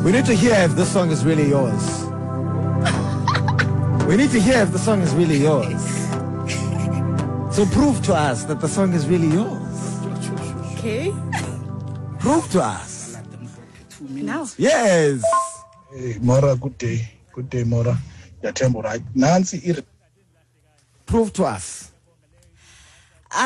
We need to hear if this song is really yours. We need to hear if the song is really yours. So prove to us that the song is really yours. Okay. Prove to us. Now. Yes. Hey, Mora, good day. Good day, Mora. Yatembo, right? Nancy, prove to us.